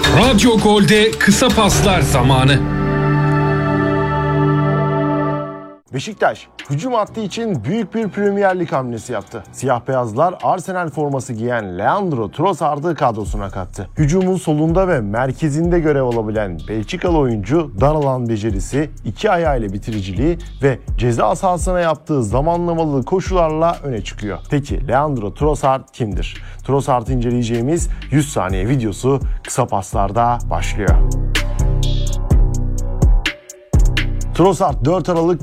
Radyo Gol'de kısa paslar zamanı. Beşiktaş hücum hattı için büyük bir Premier Lig hamlesi yaptı. Siyah beyazlar Arsenal forması giyen Leandro Trossard'ı kadrosuna kattı. Hücumun solunda ve merkezinde görev alabilen Belçikalı oyuncu dar alan becerisi, iki ayağıyla bitiriciliği ve ceza sahasına yaptığı zamanlamalı koşularla öne çıkıyor. Peki Leandro Trossard kimdir? Trossard'ı inceleyeceğimiz 100 saniye videosu kısa paslarda başlıyor. Trossard 4 Aralık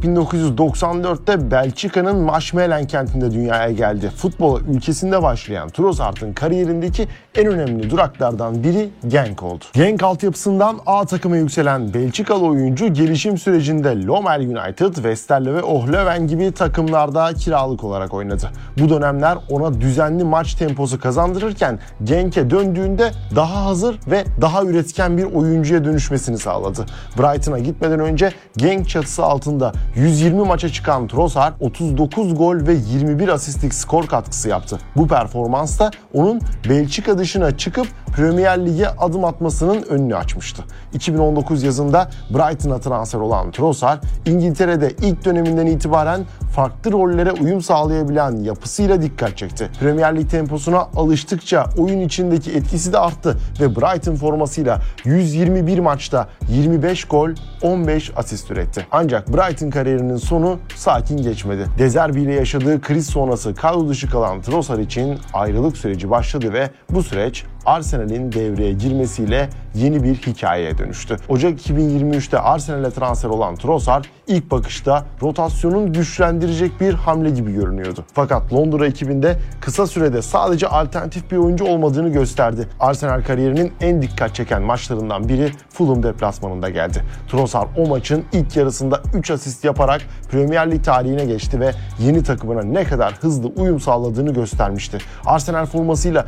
1994'te Belçika'nın Maasmechelen kentinde dünyaya geldi. Futbola ülkesinde başlayan Trossard'ın kariyerindeki en önemli duraklardan biri Genk oldu. Genk altyapısından A takıma yükselen Belçikalı oyuncu gelişim sürecinde Lommel United, Westerlo ve Ohlöven gibi takımlarda kiralık olarak oynadı. Bu dönemler ona düzenli maç temposu kazandırırken Genk'e döndüğünde daha hazır ve daha üretken bir oyuncuya dönüşmesini sağladı. Brighton'a gitmeden önce Genk çatısı altında 120 maça çıkan Trossard 39 gol ve 21 asistlik skor katkısı yaptı. Bu performans da onun Belçika dışına çıkıp Premier Lig'e adım atmasının önünü açmıştı. 2019 yazında Brighton'a transfer olan Trossard, İngiltere'de ilk döneminden itibaren farklı rollere uyum sağlayabilen yapısıyla dikkat çekti. Premier Lig temposuna alıştıkça oyun içindeki etkisi de arttı ve Brighton formasıyla 121 maçta 25 gol, 15 asist üretti. Ancak Brighton kariyerinin sonu sakin geçmedi. De Zerbi ile yaşadığı kriz sonrası kadro dışı kalan Trossard için ayrılık süreci başladı ve bu süreç Arsenal'in devreye girmesiyle yeni bir hikayeye dönüştü. Ocak 2023'te Arsenal'e transfer olan Trossard ilk bakışta rotasyonun güçlendirecek bir hamle gibi görünüyordu. Fakat Londra ekibinde kısa sürede sadece alternatif bir oyuncu olmadığını gösterdi. Arsenal kariyerinin en dikkat çeken maçlarından biri Fulham deplasmanında geldi. Trossard o maçın ilk yarısında 3 asist yaparak Premier Lig tarihine geçti ve yeni takımına ne kadar hızlı uyum sağladığını göstermişti. Arsenal formasıyla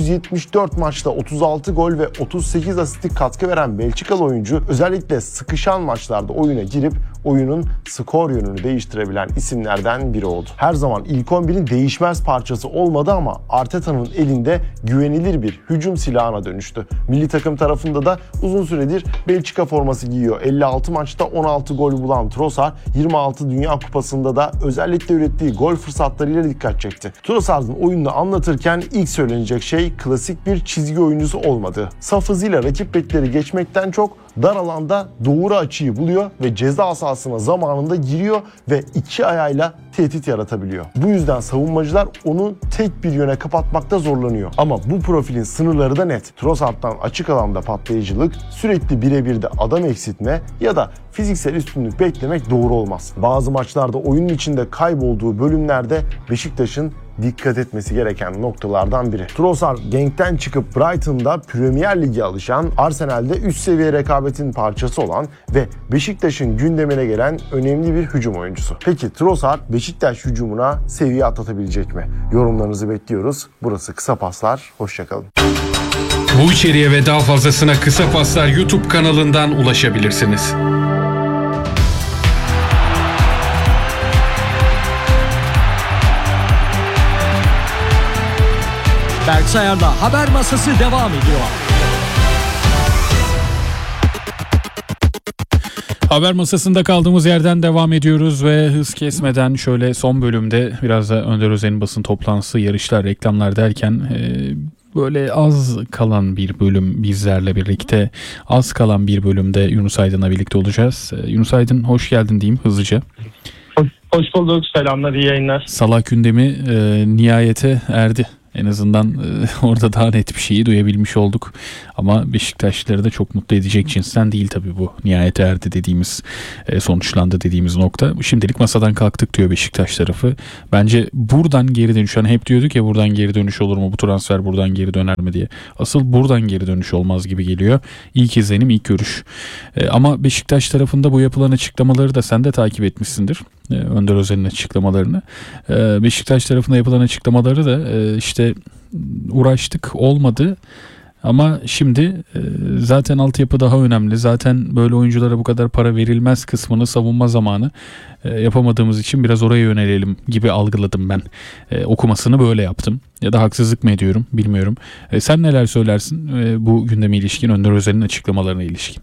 174 maçta 36 gol ve 38 asistlik katkı veren Belçikalı oyuncu özellikle sıkışan maçlarda oyuna girip oyunun skor yönünü değiştirebilen isimlerden biri oldu. Her zaman ilk 11'in değişmez parçası olmadı ama Arteta'nın elinde güvenilir bir hücum silahına dönüştü. Milli takım tarafında da uzun süredir Belçika forması giyiyor. 56 maçta 16 gol bulan Trossard 26 Dünya Kupası'nda da özellikle ürettiği gol fırsatlarıyla dikkat çekti. Trossard'ın oyununu anlatırken ilk söylenecek şey klasik bir çizgi oyuncusu olmadığı. Saf hızıyla rakip bekleri geçmekten çok dar alanda doğru açıyı buluyor ve ceza sahasına zamanında giriyor ve iki ayağıyla tehdit yaratabiliyor. Bu yüzden savunmacılar onu tek bir yöne kapatmakta zorlanıyor. Ama bu profilin sınırları da net. Trossard'dan açık alanda patlayıcılık, sürekli birebir de adam eksiltme ya da fiziksel üstünlük beklemek doğru olmaz. Bazı maçlarda oyunun içinde kaybolduğu bölümlerde Beşiktaş'ın dikkat etmesi gereken noktalardan biri. Trossard Genk'ten çıkıp Brighton'da Premier Lig'e alışan, Arsenal'de üst seviye rekabetin parçası olan ve Beşiktaş'ın gündemine gelen önemli bir hücum oyuncusu. Peki Trossard Beşiktaş hücumuna seviye atlatabilecek mi? Yorumlarınızı bekliyoruz. Burası Kısa Paslar. Hoşçakalın. Bu içeriğe ve daha fazlasına Kısa Paslar YouTube kanalından ulaşabilirsiniz. Berksayar'la haber masası devam ediyor. Haber masasında kaldığımız yerden devam ediyoruz ve hız kesmeden şöyle son bölümde biraz da Önder Özen'in basın toplantısı, yarışlar, reklamlar derken böyle az kalan bir bölüm bizlerle birlikte, az kalan bir bölümde Yunus Aydın'la birlikte olacağız. Yunus Aydın, hoş geldin diyeyim hızlıca. Hoş bulduk, selamlar, iyi yayınlar. Salah gündemi nihayete erdi. En azından orada daha net bir şeyi duyabilmiş olduk. Ama Beşiktaşlıları da çok mutlu edecek cinsten değil tabii bu nihayete erdi dediğimiz, sonuçlandı dediğimiz nokta. Şimdilik masadan kalktık diyor Beşiktaş tarafı. Bence buradan geri dönüş, hani hep diyorduk ya buradan geri dönüş olur mu, bu transfer buradan geri döner mi diye. Asıl buradan geri dönüş olmaz gibi geliyor. İlk izlenim, ilk görüş. Ama Beşiktaş tarafında bu yapılan açıklamaları da sen de takip etmişsindir. Önder Özen'in açıklamalarını. Beşiktaş tarafında yapılan açıklamaları da işte uğraştık, olmadı. Ama şimdi zaten altyapı daha önemli. Zaten böyle oyunculara bu kadar para verilmez kısmını savunma zamanı yapamadığımız için biraz oraya yönelelim gibi algıladım ben. Okumasını böyle yaptım. Ya da haksızlık mı ediyorum bilmiyorum. Sen neler söylersin bu gündeme ilişkin, Önder Özen'in açıklamalarına ilişkin?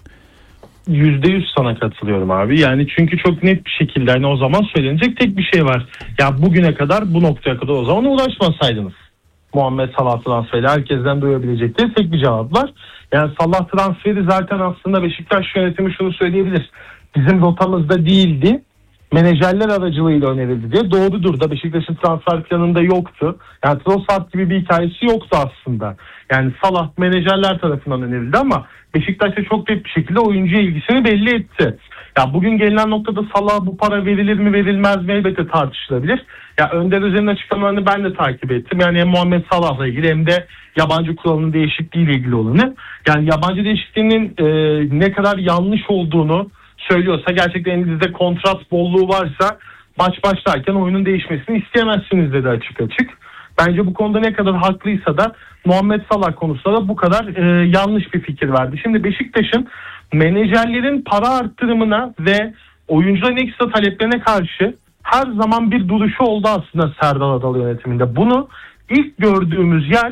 %100 sana katılıyorum abi. Yani çünkü çok net bir şekilde hani o zaman söylenecek tek bir şey var. Ya bugüne kadar bu noktaya kadar o zaman ulaşmasaydınız. Muhammed Salah transferi herkesten duyabilecekleri tek bir cevap var. Yani Salah transferi zaten aslında Beşiktaş yönetimi şunu söyleyebilir. Bizim rotamızda değildi. Menajerler aracılığıyla önerildi diye. Doğrudur da Beşiktaş'ın transfer planında yoktu. Yani Trossard gibi bir hikayesi yoktu aslında. Yani Salah menajerler tarafından önerildi ama Beşiktaş'ta çok net bir şekilde oyuncuya ilgisini belli etti. Ya bugün gelinen noktada Salah'a bu para verilir mi verilmez mi elbette tartışılabilir. Ya Önder Özen'in açıklamalarını ben de takip ettim. Yani hem Muhammed Salah'la ilgili hem de yabancı kuralının değişikliğiyle ilgili olanı. Yani yabancı değişikliğinin ne kadar yanlış olduğunu söylüyorsa, gerçekten elinizde kontrat bolluğu varsa maç başlarken oyunun değişmesini isteyemezsiniz dedi açık açık. Bence bu konuda ne kadar haklıysa da Muhammed Salah konusunda da bu kadar yanlış bir fikir verdi. Şimdi Beşiktaş'ın menajerlerin para arttırımına ve oyuncuların ekstra taleplerine karşı her zaman bir duruşu oldu aslında Serdal Adalı yönetiminde. Bunu ilk gördüğümüz yer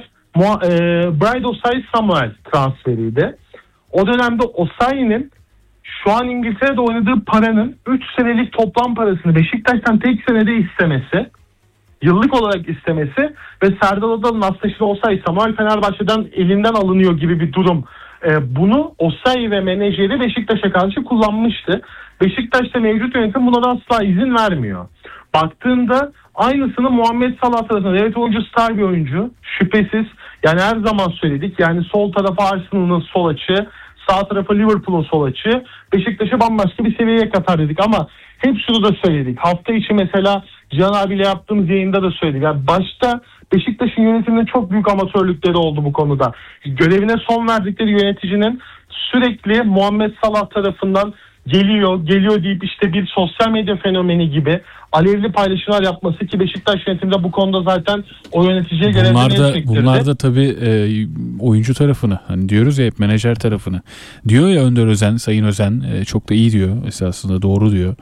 Bride Osayi-Samuel transferiydi. O dönemde Osayi'nin şu an İngiltere'de oynadığı paranın 3 senelik toplam parasını Beşiktaş'tan tek senede istemesi, yıllık olarak istemesi ve Serdal Adalı'nın aslında işte Osayi-Samuel Fenerbahçe'den elinden alınıyor gibi bir durum. Bunu Osayi ve menajeri Beşiktaş'a karşı kullanmıştı. Beşiktaş'ta mevcut yönetim buna da asla izin vermiyor. Baktığında aynısını Muhammed Salah tarafından, evet oyuncu star bir oyuncu şüphesiz. Yani her zaman söyledik, yani sol tarafa Arsenal'ın sol açığı, sağ tarafa Liverpool'un sol açığı Beşiktaş'ı bambaşka bir seviyeye katar dedik ama hep şunu da söyledik. Hafta içi mesela Can abiyle yaptığımız yayında da söyledik. Yani başta Beşiktaş'ın yönetiminde çok büyük amatörlükleri oldu bu konuda. Görevine son verdikleri yöneticinin sürekli Muhammed Salah tarafından geliyor deyip işte bir sosyal medya fenomeni gibi alevli paylaşımlar yapması ki Beşiktaş yönetiminde bu konuda zaten o yöneticiye görevini çektirdi. Bunlar da tabii oyuncu tarafını, hani diyoruz ya hep menajer tarafını. Diyor ya Önder Özen, Sayın Özen çok da iyi diyor, esasında doğru diyor.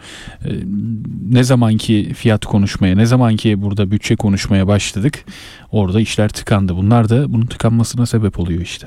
Ne zamanki fiyat konuşmaya, ne zamanki burada bütçe konuşmaya başladık, orada işler tıkandı. Bunlar da bunun tıkanmasına sebep oluyor işte.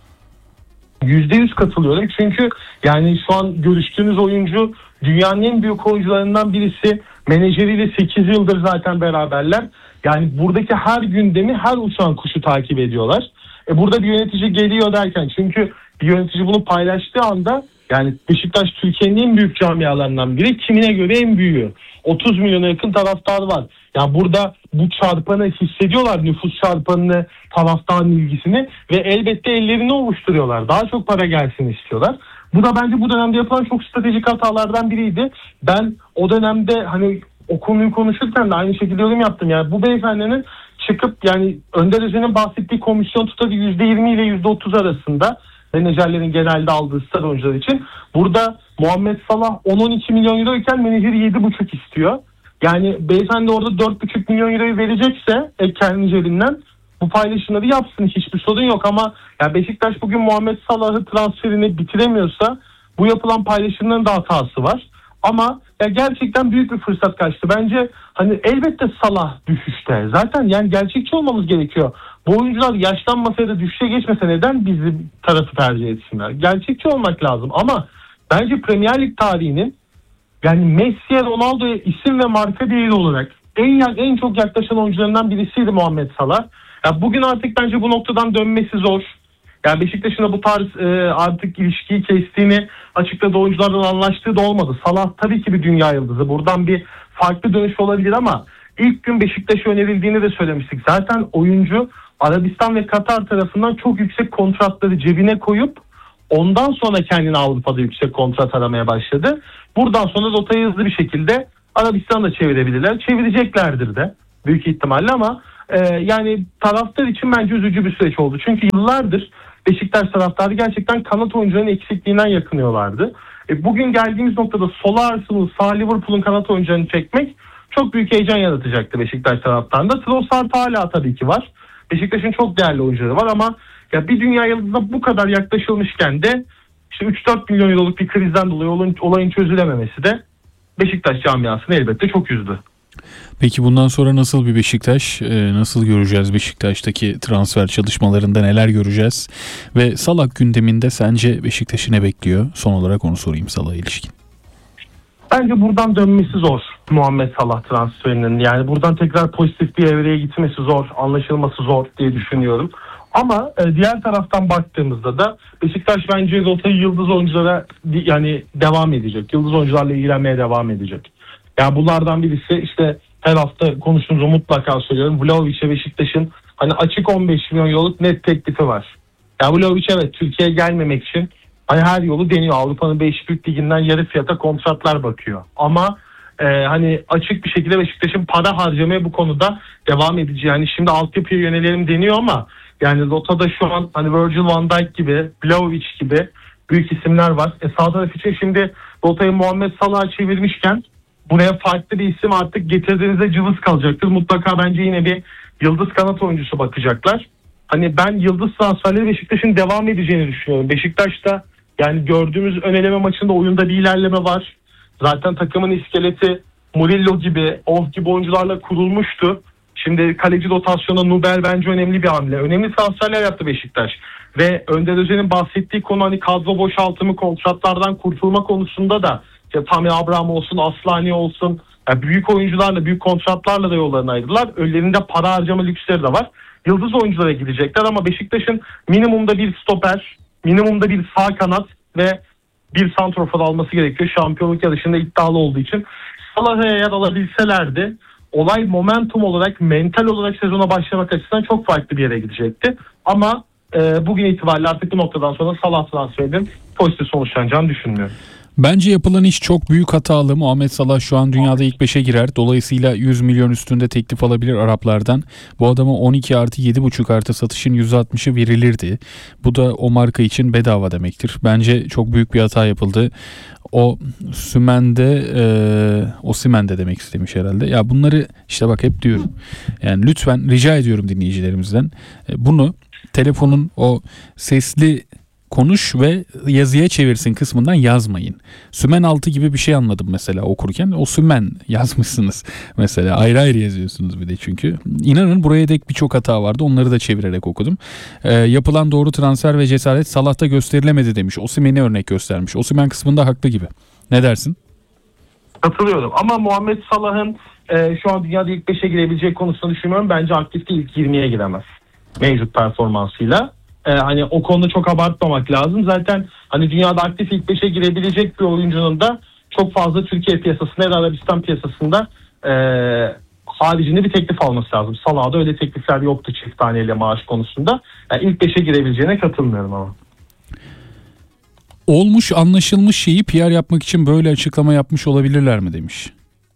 %100 katılıyorum. Çünkü yani şu an görüştüğünüz oyuncu dünyanın en büyük oyuncularından birisi. Menajeriyle 8 yıldır zaten beraberler. Yani buradaki her gündemi, her uçan kuşu takip ediyorlar. Burada bir yönetici geliyor derken, çünkü bir yönetici bunu paylaştığı anda, yani Beşiktaş Türkiye'nin en büyük camialarından biri, kimine göre en büyüğü. 30 milyona yakın taraftar var. Yani burada bu çarpanı hissediyorlar, nüfus çarpanını, taraftarın ilgisini ve elbette ellerini ovuşturuyorlar. Daha çok para gelsin istiyorlar. Bu da bence bu dönemde yapılan çok stratejik hatalardan biriydi. Ben o dönemde hani o konuyu konuşurken de aynı şekilde yorum yaptım. Yani bu beyefendinin çıkıp, yani Önder Özen'in bahsettiği komisyon tutarı %20 ile %30 arasında menajerlerin genelde aldığı star oyuncular için. Burada Muhammed Salah 10-12 milyon euro iken menajeri 7,5 istiyor. Yani beyefendi orada 4,5 milyon euroyu verecekse kendi cebinden bu paylaşımları yapsın, hiçbir sorun yok ama ya Beşiktaş bugün Muhammed Salah'ı transferini bitiremiyorsa bu yapılan paylaşımların da hatası var. Ama ya gerçekten büyük bir fırsat kaçtı. Bence hani elbette Salah düşüşte. Zaten yani gerçekçi olmamız gerekiyor. Bu oyuncular yaşlanmasa ya da düşüşe geçmese neden bizim tarafı tercih etsinler? Gerçekçi olmak lazım ama bence Premier Lig tarihinin, yani Messi'ye, Ronaldo'ya isim ve marka değeri olarak en çok yaklaşan oyuncularından birisiydi Muhammed Salah. Ya bugün artık bence bu noktadan dönmesi zor. Yani Beşiktaş'ın da bu tarz artık ilişkiyi kestiğini açıkladığı oyunculardan anlaştığı da olmadı. Salah tabii ki bir dünya yıldızı. Buradan bir farklı dönüş olabilir ama ilk gün Beşiktaş'a önerildiğini de söylemiştik. Zaten oyuncu Arabistan ve Katar tarafından çok yüksek kontratları cebine koyup ondan sonra kendini Avrupa'da yüksek kontrat aramaya başladı. Buradan sonra rotayı hızlı bir şekilde Arabistan'da çevirebilirler. Çevireceklerdir de büyük ihtimalle ama yani taraftar için bence üzücü bir süreç oldu. Çünkü yıllardır Beşiktaş taraftarı gerçekten kanat oyuncularının eksikliğinden yakınıyorlardı. Bugün geldiğimiz noktada sola Arsenal, sağ Liverpool'un kanat oyuncularını çekmek çok büyük heyecan yaratacaktı Beşiktaş taraftarında. Trossard hala tabii ki var. Beşiktaş'ın çok değerli oyuncuları var ama ya bir dünya yıldızına bu kadar yaklaşılmışken de işte 3-4 milyon euroluk bir krizden dolayı olayın çözülememesi de Beşiktaş camiasını elbette çok üzdü. Peki bundan sonra nasıl bir Beşiktaş, nasıl göreceğiz Beşiktaş'taki transfer çalışmalarında neler göreceğiz? Ve Salah gündeminde sence Beşiktaş'ı ne bekliyor? Son olarak onu sorayım Salah'a ilişkin. Bence buradan dönmesi zor Muhammed Salah transferinin. Yani buradan tekrar pozitif bir evreye gitmesi zor, anlaşılması zor diye düşünüyorum. Ama diğer taraftan baktığımızda da Beşiktaş bence rotayı yıldız oyunculara yani devam edecek. Yıldız oyuncularla ilgilenmeye devam edecek. Yani bunlardan birisi işte her hafta konuştuğumuzu mutlaka söylüyorum. Vlahovic'e Beşiktaş'ın hani açık 15 milyon euroluk net teklifi var. Yani Vlahovic evet Türkiye'ye gelmemek için hani her yolu deniyor. Avrupa'nın 5 büyük liginden yarı fiyata kontratlar bakıyor. Ama hani açık bir şekilde Beşiktaş'ın para harcamaya bu konuda devam edeceği. Yani şimdi altyapıya yönelelim deniyor ama yani rotada şu an hani Virgil van Dijk gibi, Vlahovic gibi büyük isimler var. Sağ taraf için şimdi rotayı Muhammed Salah'a çevirmişken buraya farklı bir isim artık getirdiğinizde cılız kalacaktır. Mutlaka bence yine bir yıldız kanat oyuncusu bakacaklar. Hani ben yıldız transferleri Beşiktaş'ın devam edeceğini düşünüyorum. Beşiktaş'ta yani gördüğümüz ön eleme maçında oyunda bir ilerleme var. Zaten takımın iskeleti Murillo gibi, Of gibi oyuncularla kurulmuştu. Şimdi kaleci rotasyonunda Nubel bence önemli bir hamle. Önemli transferler yaptı Beşiktaş. Ve Önder Özen'in bahsettiği konu hani kadro boşaltımı, kontratlardan kurtulma konusunda da işte Tammy Abraham olsun, Aslani olsun yani büyük oyuncularla, büyük kontratlarla da yollarına ayrıldılar. Önlerinde para harcama lüksleri de var. Yıldız oyunculara gidecekler ama Beşiktaş'ın minimumda bir stoper, minimumda bir sağ kanat ve bir santrofor alması gerekiyor. Şampiyonluk yarışında iddialı olduğu için. Salah'ı eğer alabilselerdi olay momentum olarak, mental olarak sezona başlamak açısından çok farklı bir yere gidecekti. Ama bugün itibariyle artık bu noktadan sonra Salah transferinin pozitif sonuçlanacağını düşünmüyorum. Bence yapılan iş çok büyük hatalı. Muhammed Salah şu an dünyada ilk 5'e girer. Dolayısıyla 100 milyon üstünde teklif alabilir Araplardan. Bu adama 12 artı 7,5 artı satışın %60'ı verilirdi. Bu da o marka için bedava demektir. Bence çok büyük bir hata yapıldı. Osimhen'de demek istemiş herhalde. Ya bunları işte bak hep diyorum. Yani lütfen rica ediyorum dinleyicilerimizden. Bunu telefonun o sesli konuş ve yazıya çevirsin kısmından yazmayın. Sümen altı gibi bir şey anladım mesela okurken. O sümen yazmışsınız mesela. Ayrı ayrı yazıyorsunuz bir de çünkü. İnanın buraya dek birçok hata vardı. Onları da çevirerek okudum. Yapılan doğru transfer ve cesaret Salah'ta gösterilemedi demiş. Osimhen'i örnek göstermiş. Osimhen kısmında haklı gibi. Ne dersin? Katılıyorum ama Muhammed Salah'ın şu an dünyada ilk 5'e girebilecek konusunu düşünmüyorum. Bence aktifte ilk 20'ye giremez. Mevcut performansıyla. Hani o konuda çok abartmamak lazım. Zaten hani dünyada aktif ilk 5'e girebilecek bir oyuncunun da çok fazla Türkiye piyasasında ya da Arabistan piyasasında haricinde bir teklif alması lazım. Salah'da öyle teklifler yoktu çift taneyle maaş konusunda. Yani ilk 5'e girebileceğine katılmıyorum ama. Olmuş anlaşılmış şeyi PR yapmak için böyle açıklama yapmış olabilirler mi demiş.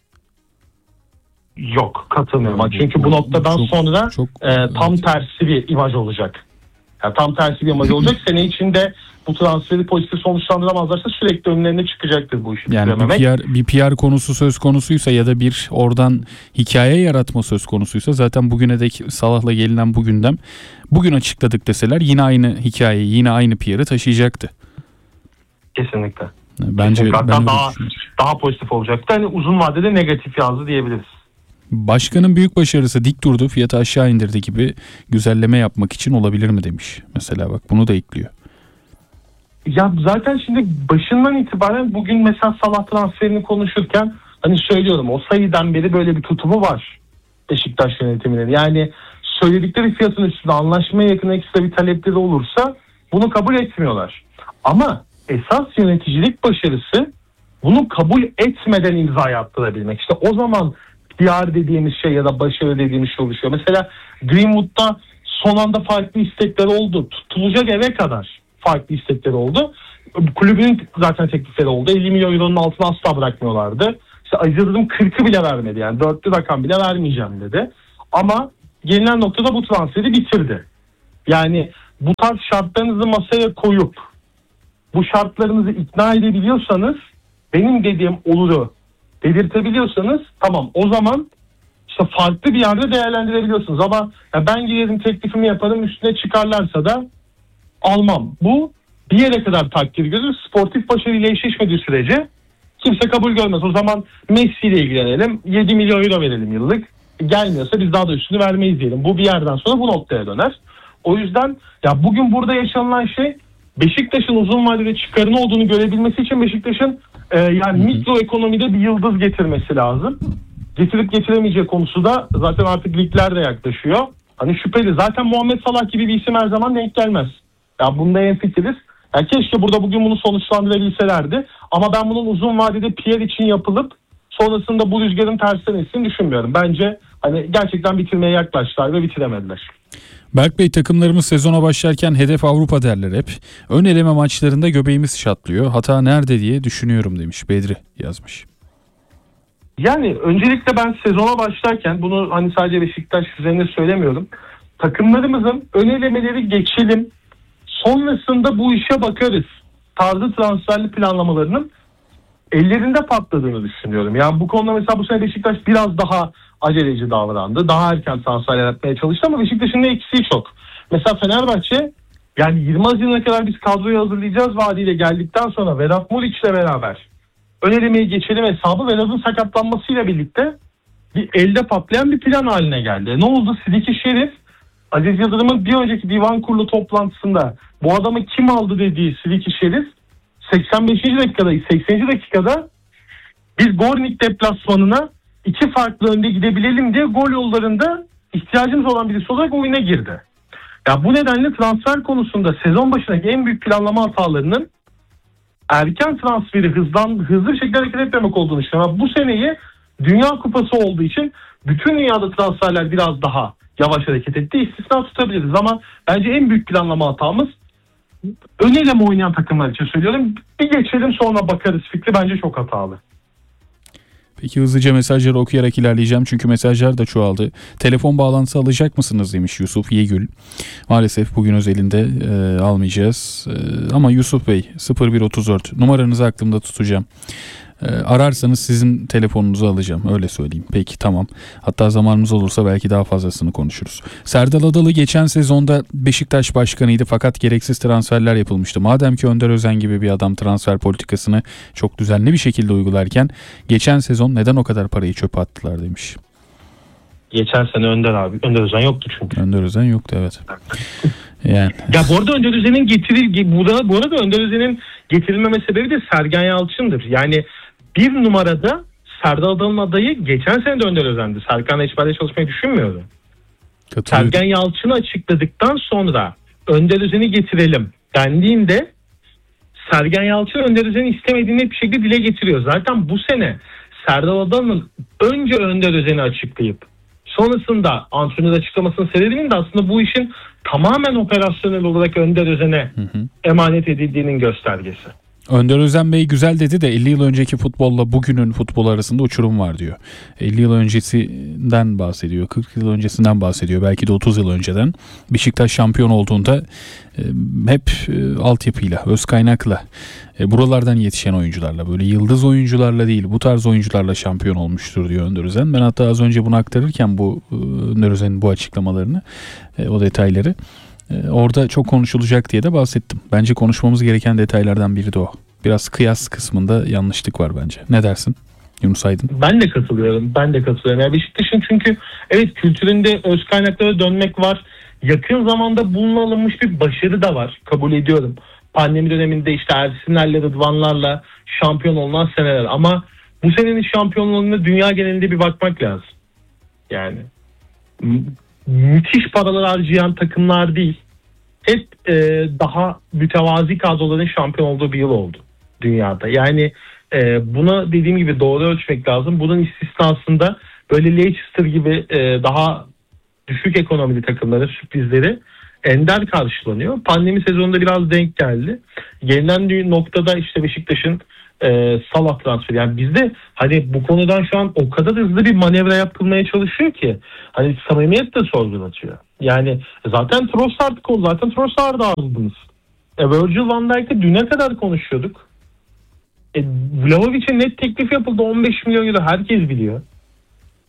Yok katılmıyorum. Çünkü bu noktadan sonra tam tersi bir imaj olacak. Yani tam tersi bir imaj olacak. Sene içinde bu transferi pozitif sonuçlandıramazlarsa sürekli önlerine çıkacaktır bu işi. Yani bir PR konusu söz konusuysa ya da bir oradan hikaye yaratma söz konusuysa zaten bugüne dek Salah'la gelinen bu gündem bugün açıkladık deseler yine aynı hikayeyi yine aynı PR'ı taşıyacaktı. Kesinlikle. Bence hatta daha pozitif olacaktı. Hani uzun vadede negatif yazdı diyebiliriz. Başkanın büyük başarısı dik durdu, fiyatı aşağı indirdi gibi güzelleme yapmak için olabilir mi demiş. Mesela bak bunu da ekliyor. Ya zaten şimdi başından itibaren bugün mesela Salah transferini konuşurken hani söylüyorum o sayıdan beri böyle bir tutumu var Beşiktaş yönetiminin. Yani söyledikleri fiyatın üstünde anlaşmaya yakın ekstra bir talepleri olursa bunu kabul etmiyorlar. Ama esas yöneticilik başarısı bunu kabul etmeden imza attırabilmek. İşte o zaman PR dediğimiz şey ya da başarı dediğimiz şey oluşuyor. Mesela Greenwood'da son anda farklı istekler oldu. Tutulacak eve kadar farklı istekleri oldu. Kulübün zaten teklifleri oldu. 50 milyon euronun altına asla bırakmıyorlardı. İşte Aziz Yıldırım 40'ı bile vermedi. Yani 4'lü rakam bile vermeyeceğim dedi. Ama gelinen noktada bu transferi bitirdi. Yani bu tarz şartlarınızı masaya koyup bu şartlarınızı ikna edebiliyorsanız benim dediğim oluru dedirtebiliyorsanız tamam o zaman işte farklı bir yerde değerlendirebiliyorsunuz. Ama ben giderim teklifimi yaparım üstüne çıkarlarsa da almam. Bu bir yere kadar takdir görür. Sportif başarıyla eşleşmediği sürece kimse kabul görmez. O zaman Messi ile ilgilenelim. 7 milyon euro verelim yıllık. Gelmiyorsa biz daha da üstünü vermeyiz diyelim. Bu bir yerden sonra bu noktaya döner. O yüzden ya bugün burada yaşanılan şey Beşiktaş'ın uzun vadede çıkarını olduğunu görebilmesi için Beşiktaş'ın yani mikro ekonomide bir yıldız getirmesi lazım. Getirip getiremeyeceği konusu da zaten artık ligler de yaklaşıyor. Hani şüpheli. Zaten Muhammed Salah gibi bir isim her zaman denk gelmez. Ya bunda hemfikiriz. Ya keşke burada bugün bunu sonuçlandırabilselerdi. Ama ben bunun uzun vadede PR için yapılıp sonrasında bu rüzgarın tersine esini düşünmüyorum. Bence hani gerçekten bitirmeye yaklaştılar ve bitiremediler. Berk Bey, takımlarımız sezona başlarken hedef Avrupa derler hep. Ön eleme maçlarında göbeğimiz şatlıyor. Hata nerede diye düşünüyorum demiş. Bedri yazmış. Yani öncelikle ben sezona başlarken bunu hani sadece Beşiktaş üzerinde söylemiyorum. Takımlarımızın ön elemeleri geçelim. Sonrasında bu işe bakarız tarzı transferli planlamalarının ellerinde patladığını düşünüyorum. Yani bu konuda mesela bu sene Beşiktaş biraz daha aceleci davrandı. Daha erken transfer yapmaya çalıştı ama Beşiktaş'ın da eksiği çok. Mesela Fenerbahçe yani 20 Haziran'a kadar biz kadroyu hazırlayacağız vaadiyle geldikten sonra Vedat Muriç'le beraber ön elemeyi geçelim hesabı Vedat'ın sakatlanmasıyla birlikte bir elde patlayan bir plan haline geldi. Ne oldu? Sidiki Şerif Aziz Yıldırım'ın bir önceki divan kurulu toplantısında bu adamı kim aldı dediği Sidiki Şerif 85. dakikada 80. dakikada biz Gornik deplasmanına 2 farklı önde gidebilelim diye gol yollarında ihtiyacımız olan birisi olarak oyuna girdi. Ya bu nedenle transfer konusunda sezon başındaki en büyük planlama hatalarının erken transferi hızlı bir şekilde hareket etmemek olduğunu düşünüyorum. Bu seneyi Dünya Kupası olduğu için bütün dünyada transferler biraz daha yavaş hareket etti. İstisna tutabiliriz ama bence en büyük planlama hatamız ön eleme oynayan takımlar için söylüyorum. Bir geçelim sonra bakarız fikri bence çok hatalı. Peki hızlıca mesajları okuyarak ilerleyeceğim çünkü mesajlar da çoğaldı. Telefon bağlantısı alacak mısınız demiş Yusuf Yegül. Maalesef bugün özelinde almayacağız. Ama Yusuf Bey 0134 numaranızı aklımda tutacağım. Ararsanız sizin telefonunuzu alacağım, öyle söyleyeyim. Peki, tamam. Hatta zamanımız olursa belki daha fazlasını konuşuruz. Serdal Adalı geçen sezonda Beşiktaş başkanıydı fakat gereksiz transferler yapılmıştı. Madem ki Önder Özen gibi bir adam transfer politikasını çok düzenli bir şekilde uygularken geçen sezon neden o kadar parayı çöpe attılar demiş. Geçen sene Önder Özen yoktu çünkü. Önder Özen yoktu, evet. Yani. Ya bu arada Önder Özen'in bu arada Önder Özen'in getirilmeme sebebi de Sergen Yalçın'dır. Yani bir numarada Serdal Adalı'nın adayı geçen sene de Önder Özen'di. Sergen'le hiçbir çalışmayı düşünmüyordu. Sergen Yalçın'ı açıkladıktan sonra Önder Özen'i getirelim dendiğinde Sergen Yalçın Önder Özen'i istemediğini bir şekilde dile getiriyor. Zaten bu sene Serdal Adalı'nın önce Önder Özen'i açıklayıp sonrasında antrenör açıklamasının sebebinin de aslında bu işin tamamen operasyonel olarak Önder Özen'e emanet edildiğinin göstergesi. Önder Özen Bey güzel dedi de 50 yıl önceki futbolla bugünün futbolu arasında uçurum var diyor. 50 yıl öncesinden bahsediyor, 40 yıl öncesinden bahsediyor, belki de 30 yıl önceden. Beşiktaş şampiyon olduğunda hep altyapıyla, öz kaynakla, buralardan yetişen oyuncularla, böyle yıldız oyuncularla değil, bu tarz oyuncularla şampiyon olmuştur diyor Önder Özen. Ben hatta az önce bunu aktarırken bu Önder Özen'in bu açıklamalarını, o detayları orada çok konuşulacak diye de bahsettim. Bence konuşmamız gereken detaylardan biri de o. Biraz kıyas kısmında yanlışlık var bence. Ne dersin Yunus Aydın? Ben de katılıyorum. Yani Beşiktaş'ın çünkü evet kültüründe öz kaynaklara dönmek var. Yakın zamanda bununla alınmış bir başarı da var. Kabul ediyorum. Pandemi döneminde işte Ersinlerle, Rıdvanlarla şampiyon olunan seneler. Ama bu senenin şampiyonluğuna dünya genelinde bir bakmak lazım. Yani müthiş paralar harcayan takımlar değil. Hep daha mütevazi kadroların şampiyon olduğu bir yıl oldu dünyada. Yani buna dediğim gibi doğru ölçmek lazım. Bunun istisnasında böyle Leicester gibi daha düşük ekonomili takımların sürprizleri ender karşılanıyor. Pandemi sezonunda biraz denk geldi. Gelinen noktada işte Beşiktaş'ın Salah transferi. Yani bizde hani bu konudan şu an o kadar hızlı bir manevra yapılmaya çalışıyor ki hani samimiyet de sorgulatıyor. Yani zaten Trossard'ı aldınız. Virgil van Dijk'ı düne kadar konuşuyorduk. Vlahovic'e net teklif yapıldı, 15 milyon euro, herkes biliyor.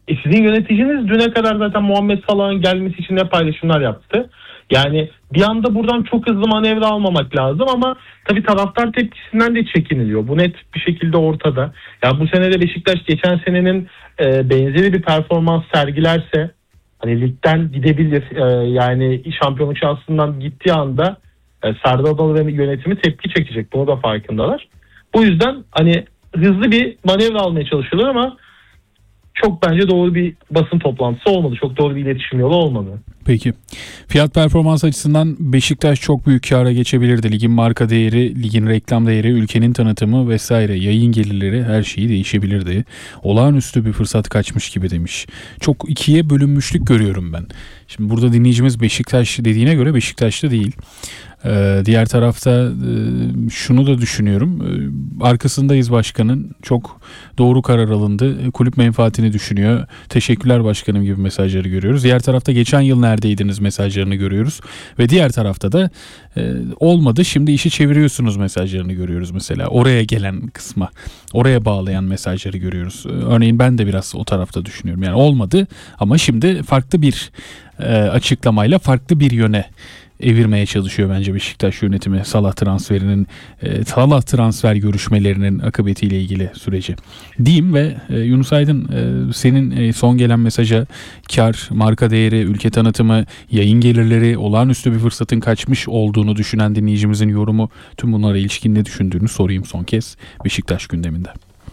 Sizin yöneticiniz düne kadar zaten Muhammed Salah'ın gelmesi için ne paylaşımlar yaptı. Yani bir anda buradan çok hızlı manevra almamak lazım ama tabii taraftar tepkisinden de çekiniliyor. Bu net bir şekilde ortada. Ya bu sene de Beşiktaş geçen senenin benzeri bir performans sergilerse hani ligden gidebilir. Yani şampiyonluk şansından gittiği anda Serdar Adalı ve yönetimi tepki çekecek. Bunu da farkındalar. Bu yüzden hani hızlı bir manevra almaya çalışıyorlar ama çok bence doğru bir basın toplantısı olmadı. Çok doğru bir iletişim yolu olmadı. Peki. Fiyat performans açısından Beşiktaş çok büyük kâra geçebilirdi. Ligin marka değeri, ligin reklam değeri, ülkenin tanıtımı vesaire, yayın gelirleri, her şeyi değişebilirdi. Olağanüstü bir fırsat kaçmış gibi demiş. Çok ikiye bölünmüşlük görüyorum ben. Şimdi burada dinleyicimiz Beşiktaş dediğine göre Beşiktaş'ta değil. Diğer tarafta şunu da düşünüyorum. Arkasındayız başkanın. Çok doğru karar alındı. Kulüp menfaatini düşünüyor. Teşekkürler başkanım gibi mesajları görüyoruz. Diğer tarafta geçen yıl neredeydiniz mesajlarını görüyoruz. Ve diğer tarafta da olmadı şimdi işi çeviriyorsunuz mesajlarını görüyoruz mesela. Oraya gelen kısma, oraya bağlayan mesajları görüyoruz. Örneğin ben de biraz o tarafta düşünüyorum. Yani olmadı ama şimdi farklı bir açıklamayla farklı bir yöne evirmeye çalışıyor bence Beşiktaş yönetimi Salah transfer görüşmelerinin akıbetiyle ilgili süreci diyeyim ve Yunus Aydın senin son gelen mesaja kar, marka değeri, ülke tanıtımı, yayın gelirleri, olağanüstü bir fırsatın kaçmış olduğunu düşünen dinleyicimizin yorumu, tüm bunlara ilişkin ne düşündüğünü sorayım son kez Beşiktaş gündeminde.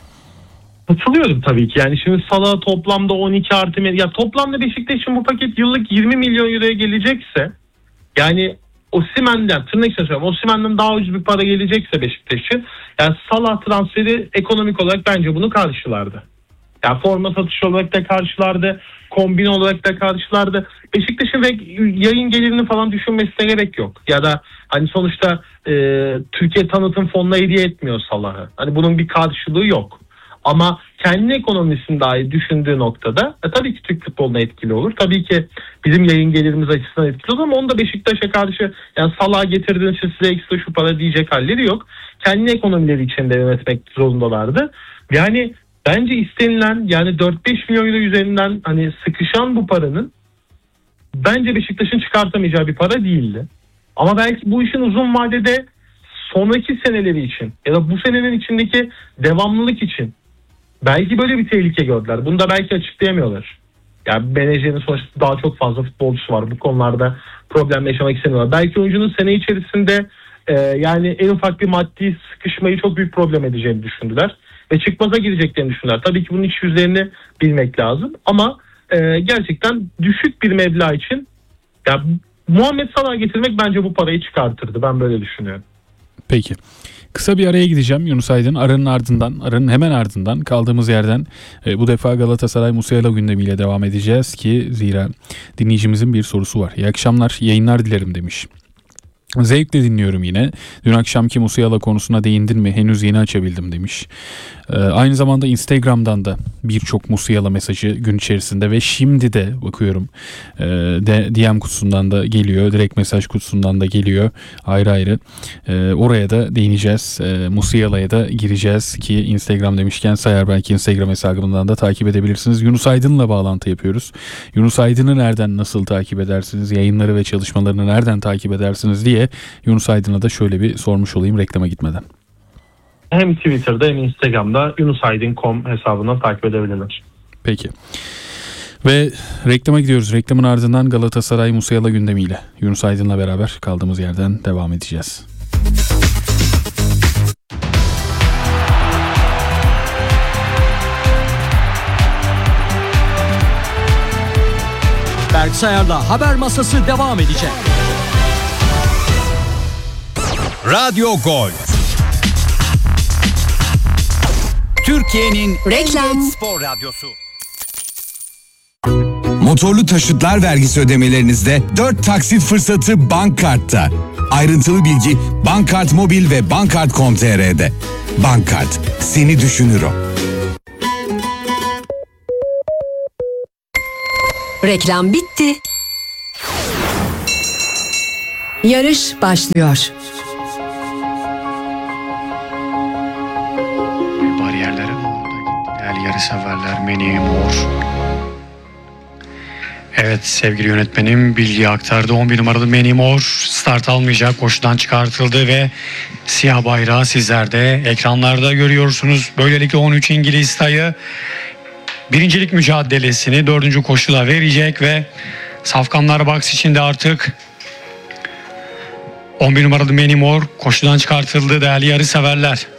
Katılıyorum tabii ki. Yani şimdi Salah toplamda 12 artı ya toplamda Beşiktaş'ın bu paket yıllık 20 milyon euroya gelecekse yani Osimhen'den tırnak içinde söylüyorum. Osimhen'den daha ucuz bir para gelecekse Beşiktaş'ın yani Salah transferi ekonomik olarak bence bunu karşılardı. Yani forma satışı olarak da karşılardı. Kombin olarak da karşılardı. Beşiktaş'ın yayın gelirini falan düşünmesine gerek yok. Ya da hani sonuçta Türkiye tanıtım fonuna hediye etmiyor Salah'ı. Hani bunun bir karşılığı yok. Ama kendi ekonomisini dahi düşündüğü noktada tabii ki Türk futboluna etkili olur. Tabii ki bizim yayın gelirimiz açısından etkili olur ama onu da Beşiktaş'a karşı yani Salah'a getirdiğiniz için size ekstra şu para diyecek halleri yok. Kendi ekonomileri içinde yönetmek zorundalardı. Yani bence istenilen yani 4-5 milyon euro üzerinden hani sıkışan bu paranın bence Beşiktaş'ın çıkartamayacağı bir para değildi. Ama belki bu işin uzun vadede sonraki seneleri için ya da bu senenin içindeki devamlılık için belki böyle bir tehlike gördüler. Bunu da belki açıklayamıyorlar. Yani menajerin sonuçta daha çok fazla futbolcusu var. Bu konularda problem yaşamak istemiyorlar. Belki oyuncunun sene içerisinde yani en ufak bir maddi sıkışmayı çok büyük problem edeceğini düşündüler. Ve çıkmaza gireceklerini düşündüler. Tabii ki bunun iç yüzlerini bilmek lazım. Ama gerçekten düşük bir meblağ için ya Muhammed Salah'ı getirmek bence bu parayı çıkartırdı. Ben böyle düşünüyorum. Peki. Kısa bir araya gideceğim Yunus Aydın. Aranın hemen ardından kaldığımız yerden bu defa Galatasaray Musiala gündemiyle devam edeceğiz ki zira dinleyicimizin bir sorusu var. İyi akşamlar, yayınlar dilerim demiş. Zevkle dinliyorum yine. Dün akşamki Musiala konusuna değindin mi? Henüz yeni açabildim demiş. Aynı zamanda Instagram'dan da birçok Musiala mesajı gün içerisinde ve şimdi de bakıyorum DM kutusundan da geliyor. Direkt mesaj kutusundan da geliyor. Ayrı ayrı. Oraya da değineceğiz. Musiala'ya da gireceğiz ki Instagram demişken Sayar belki Instagram hesabından da takip edebilirsiniz. Yunus Aydın'la bağlantı yapıyoruz. Yunus Aydın'ı nereden nasıl takip edersiniz? Yayınları ve çalışmalarını nereden takip edersiniz diye Yunus Aydın'a da şöyle bir sormuş olayım reklama gitmeden. Hem Twitter'da hem Instagram'da yunusaydın.com hesabından takip edebilirler. Peki. Ve reklama gidiyoruz. Reklamın ardından Galatasaray Musiala gündemiyle Yunus Aydın'la beraber kaldığımız yerden devam edeceğiz. Berk Sayar'la haber masası devam edecek. Radyo Gol. Türkiye'nin Reklam. spor radyosu. Motorlu taşıtlar vergisi ödemelerinizde 4 taksit fırsatı Bankkart'ta. Ayrıntılı bilgi Bankkart Mobil ve Bankkart.com.tr'de. Bankkart, seni düşünür o. Reklam bitti. Yarış başlıyor. Bariyerlere doğru da gittiler yarı severler Meni Mor. Evet sevgili yönetmenim bilgi aktardı. 11 numaralı Menimor start almayacak, koşudan çıkartıldı ve siyah bayrağı sizlerde ekranlarda görüyorsunuz. Böylelikle 13 İngiliz tayı birincilik mücadelesini 4. koşuda verecek ve Safkanlar Box içinde artık 11 numaralı Menimor koşudan çıkartıldı değerli yarışseverler.